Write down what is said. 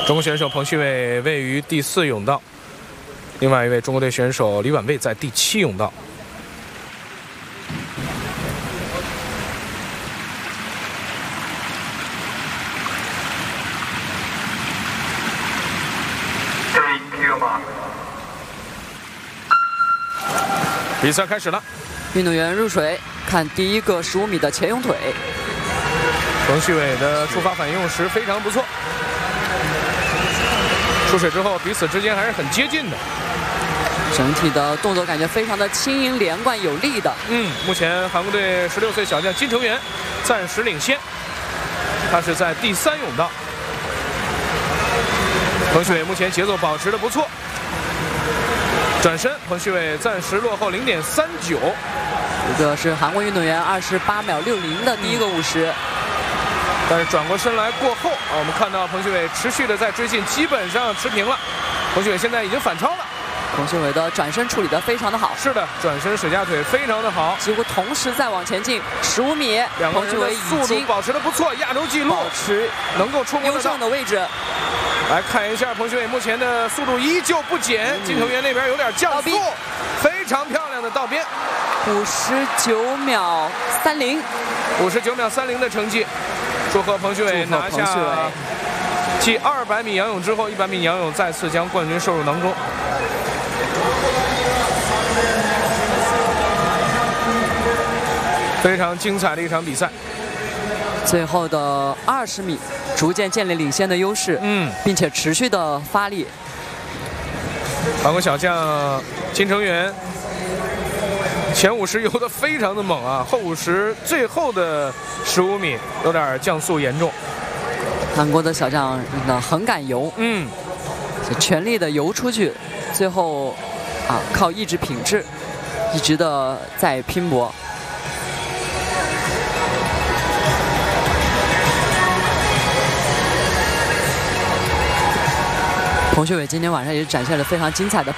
中国选手彭旭伟位于第4甬道，另外一位中国队选手李婉蔚在第7甬道。比赛开始了， 运动员入水，看第一个15米的前泳腿。 彭旭伟的出发反应用时非常不错，出水之后彼此之间还是很接近的。 整体的动作感觉非常的轻盈、连贯、有力的。 目前韩国队16岁小将金成元暂时领先，他是在第3甬道。彭旭伟目前节奏保持的不错。转身，彭旭伟暂时落后0.39。 这个是韩国运动员28秒60的第一个50。 但是转过身来过后，我们看到彭旭伟持续的在追进，基本上持平了。彭旭伟现在已经反超了。 彭旭伟的转身处理得非常的好。 是的，转身水夹腿非常的好， 几乎同时在往前进15米。 两个人的速度保持的不错，亚洲纪录保持能够触摸得到优胜的位置。 来看一下彭旭伟目前的速度依旧不减，金成元那边有点降速，非常漂亮的道边 ，59秒30，59 秒30的成绩，祝贺彭旭伟拿下继200米仰泳之后，100米仰泳再次将冠军收入囊中。非常精彩的一场比赛， 最后的20米逐渐建立领先的优势，并且持续的发力。 韩国小将金成元前50游得非常的猛啊，后50最后的15米有点降速严重。 韩国的小将很敢游，全力的游出去，最后靠意志品质一直的在拼搏。彭旭伟今天晚上也展现了非常精彩的